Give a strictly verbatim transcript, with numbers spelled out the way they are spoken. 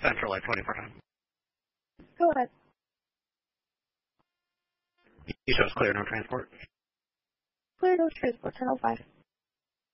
Central like twenty-four times. Go ahead. You shows clear, no transport. Clear, no transport, ten oh five.